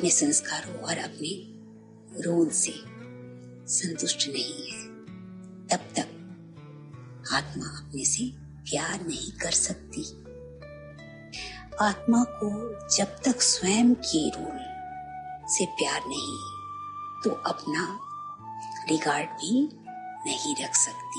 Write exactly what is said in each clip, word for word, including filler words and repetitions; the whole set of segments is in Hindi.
अपने संस्कारों और अपने रोल से संतुष्ट नहीं है, तब तक आत्मा अपने से प्यार नहीं कर सकती। आत्मा को जब तक स्वयं के रोल से प्यार नहीं तो अपना रिगार्ड भी नहीं रख सकती,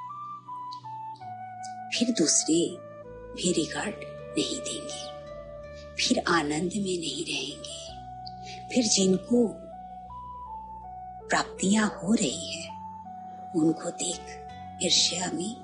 फिर दूसरे भी रिगार्ड नहीं देंगे, फिर आनंद में नहीं रहेंगे, फिर जिनको प्राप्तियां हो रही है उनको देख ईर्ष्या में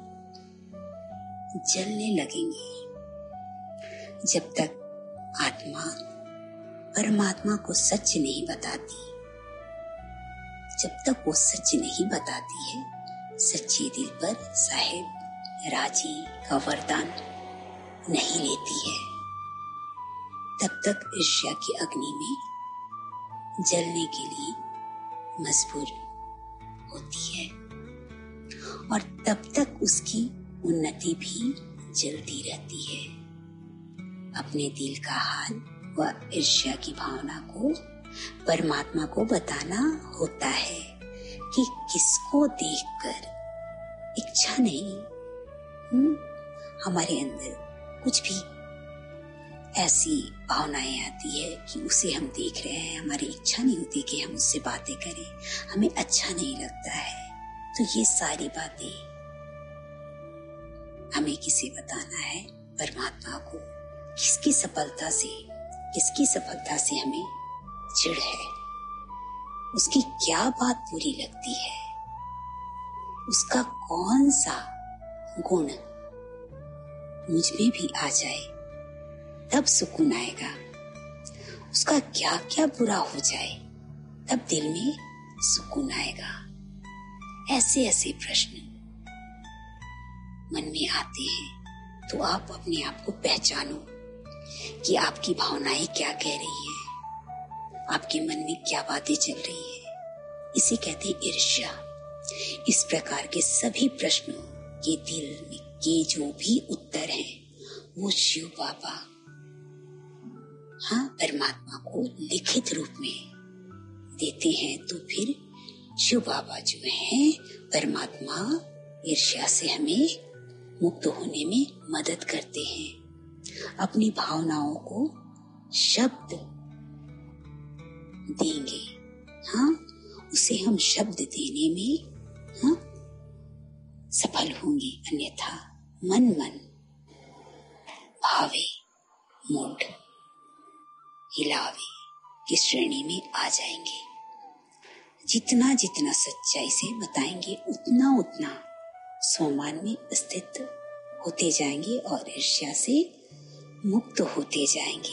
जलने लगेंगे। जब तक आत्मा परमात्मा को सच नहीं बताती, जब तक वो सच नहीं बताती है, सच्चे दिल पर साहेब राजी का वरदान नहीं लेती है, तब तक ईर्ष्या की अग्नि में जलने के लिए मजबूर होती है और तब तक उसकी उन्नति भी जलती रहती है। अपने दिल का हाल व ईर्ष्या की भावना को परमात्मा को बताना होता है कि किसको देखकर इच्छा नहीं, हुँ? हमारे अंदर कुछ भी ऐसी भावनाएं आती है कि उसे हम देख रहे हैं, हमारी इच्छा नहीं होती कि हम उससे बातें करें, हमें अच्छा नहीं लगता है, तो ये सारी बातें हमें किसे बताना है? परमात्मा को। किसकी सफलता से किसकी सफलता से हमें चिढ़ है, उसकी क्या बात बुरी लगती है, उसका कौन सा गुण मुझ में भी आ जाए तब सुकून आएगा, उसका क्या क्या बुरा हो जाए तब दिल में सुकून आएगा। ऐसे ऐसे प्रश्न मन में आते हैं तो आप अपने आप को पहचानो कि आपकी भावनाएं क्या कह रही है, आपके मन में क्या बातें चल रही है। इसे कहते हैं ईर्ष्या। इस प्रकार के सभी प्रश्नों के दिल में के जो भी उत्तर हैं वो शिव बाबा हाँ परमात्मा को लिखित रूप में देते हैं। तो फिर शिव बाबा जो हैं परमात्मा ईर्ष्या से हमें मुक्त होने में मदद करते हैं। अपनी भावनाओं को शब्द देंगे, हाँ उसे हम शब्द देने में हाँ सफल होंगे, अन्यथा मन मन भावे मूड हिलावे की श्रेणी में आ जाएंगे। जितना जितना सच्चाई से बताएंगे उतना उतना स्वमान में स्थित होते जाएंगे और ईर्ष्या से मुक्त होते जाएंगे।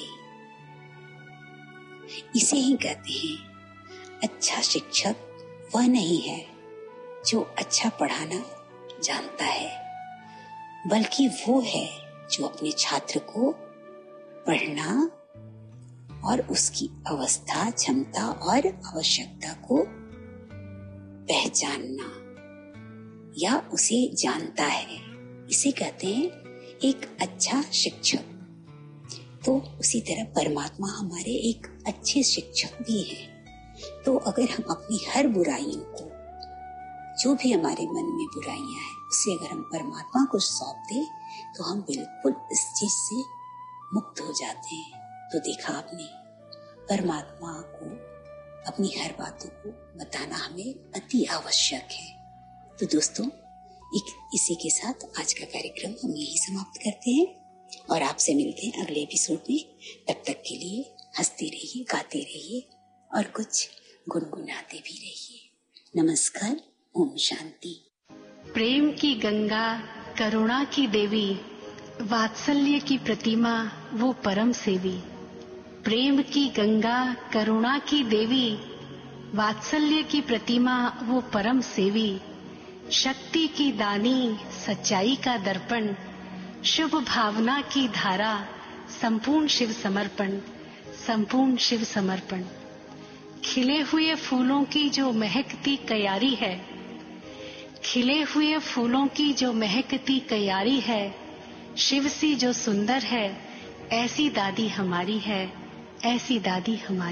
इसे ही कहते हैं अच्छा शिक्षक वह नहीं है जो अच्छा पढ़ाना जानता है, बल्कि वो है जो अपने छात्र को पढ़ना और उसकी अवस्था, क्षमता और आवश्यकता को पहचानना या उसे जानता है। इसे कहते हैं एक अच्छा शिक्षक। तो उसी तरह परमात्मा हमारे एक अच्छे शिक्षक भी हैं। तो अगर हम अपनी हर बुराइयों को, जो भी हमारे मन में बुराइयां हैं, उसे अगर हम परमात्मा को सौंप दें तो हम बिल्कुल इस चीज से मुक्त हो जाते हैं। तो देखा आपने, परमात्मा को अपनी हर बातों को बताना हमें अति आवश्यक है। तो दोस्तों, एक इसी के साथ आज का कार्यक्रम हम यही समाप्त करते हैं और आपसे मिलते हैं अगले एपिसोड में। तब तक के लिए हंसते रहिए, गाते रहिए और कुछ गुनगुनाते भी रहिए। नमस्कार, ओम शांति। प्रेम की गंगा, करुणा की देवी, वात्सल्य की प्रतिमा वो परम सेवी। प्रेम की गंगा, करुणा की देवी, वात्सल्य की प्रतिमा वो परम सेवी। शक्ति की दानी, सच्चाई का दर्पण, शुभ भावना की धारा, संपूर्ण शिव समर्पण, संपूर्ण शिव समर्पण। खिले हुए फूलों की जो महकती क्यारी है, खिले हुए फूलों की जो महकती क्यारी है, शिव सी जो सुंदर है, ऐसी दादी हमारी है, ऐसी दादी हमारी।